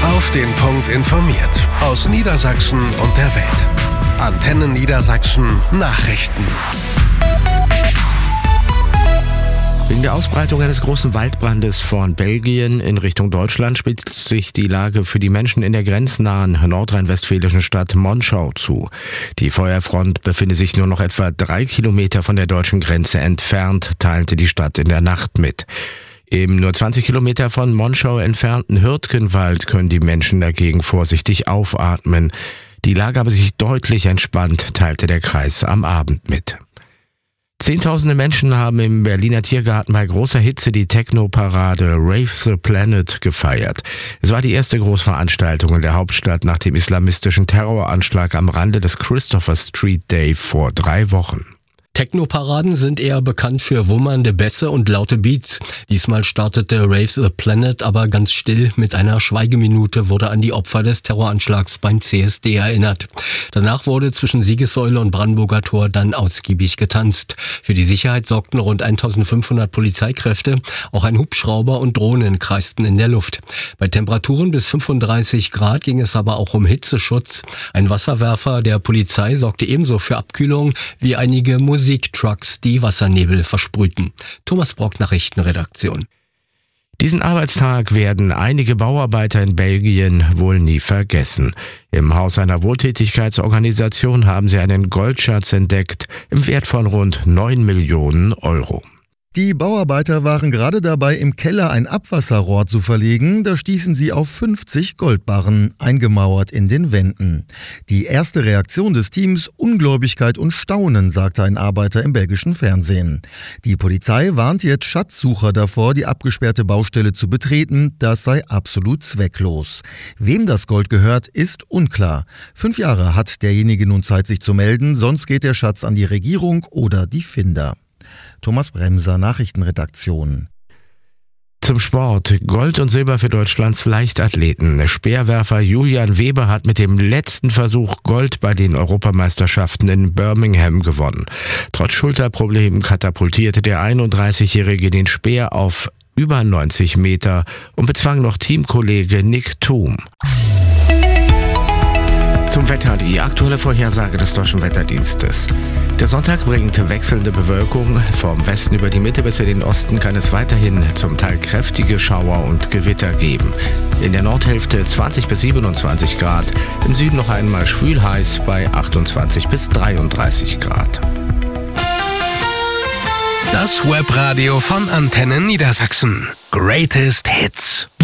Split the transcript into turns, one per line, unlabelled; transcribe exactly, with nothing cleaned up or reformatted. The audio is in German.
Auf den Punkt informiert. Aus Niedersachsen und der Welt. Antenne Niedersachsen Nachrichten.
Wegen der Ausbreitung eines großen Waldbrandes von Belgien in Richtung Deutschland spitzt sich die Lage für die Menschen in der grenznahen nordrhein-westfälischen Stadt Monschau zu. Die Feuerfront befinde sich nur noch etwa drei Kilometer von der deutschen Grenze entfernt, teilte die Stadt in der Nacht mit. Im nur zwanzig Kilometer von Monschau entfernten Hürtgenwald können die Menschen dagegen vorsichtig aufatmen. Die Lage habe sich deutlich entspannt, teilte der Kreis am Abend mit. Zehntausende Menschen haben im Berliner Tiergarten bei großer Hitze die Techno-Parade Rave the Planet gefeiert. Es war die erste Großveranstaltung in der Hauptstadt nach dem islamistischen Terroranschlag am Rande des Christopher Street Day vor drei Wochen.
Techno-Paraden sind eher bekannt für wummernde Bässe und laute Beats. Diesmal startete Rave the Planet aber ganz still. Mit einer Schweigeminute wurde an die Opfer des Terroranschlags beim C S D erinnert. Danach wurde zwischen Siegessäule und Brandenburger Tor dann ausgiebig getanzt. Für die Sicherheit sorgten rund eintausendfünfhundert Polizeikräfte. Auch ein Hubschrauber und Drohnen kreisten in der Luft. Bei Temperaturen bis fünfunddreißig Grad ging es aber auch um Hitzeschutz. Ein Wasserwerfer der Polizei sorgte ebenso für Abkühlung wie einige Musik Musiktrucks, die Wassernebel versprühten. Thomas Brock, Nachrichtenredaktion.
Diesen Arbeitstag werden einige Bauarbeiter in Belgien wohl nie vergessen. Im Haus einer Wohltätigkeitsorganisation haben sie einen Goldschatz entdeckt im Wert von rund neun Millionen Euro.
Die Bauarbeiter waren gerade dabei, im Keller ein Abwasserrohr zu verlegen. Da stießen sie auf fünfzig Goldbarren, eingemauert in den Wänden. Die erste Reaktion des Teams: Ungläubigkeit und Staunen, sagte ein Arbeiter im belgischen Fernsehen. Die Polizei warnt jetzt Schatzsucher davor, die abgesperrte Baustelle zu betreten. Das sei absolut zwecklos. Wem das Gold gehört, ist unklar. Fünf Jahre hat derjenige nun Zeit, sich zu melden, sonst geht der Schatz an die Regierung oder die Finder. Thomas Bremser, Nachrichtenredaktion.
Zum Sport. Gold und Silber für Deutschlands Leichtathleten. Speerwerfer Julian Weber hat mit dem letzten Versuch Gold bei den Europameisterschaften in Birmingham gewonnen. Trotz Schulterproblemen katapultierte der einunddreißigjährige den Speer auf über neunzig Meter und bezwang noch Teamkollege Nick Thum. Zum Wetter die aktuelle Vorhersage des Deutschen Wetterdienstes. Der Sonntag bringt wechselnde Bewölkung. Vom Westen über die Mitte bis in den Osten kann es weiterhin zum Teil kräftige Schauer und Gewitter geben. In der Nordhälfte zwanzig bis siebenundzwanzig Grad, im Süden noch einmal schwül heiß bei achtundzwanzig bis dreiunddreißig Grad.
Das Webradio von Antenne Niedersachsen. Greatest Hits.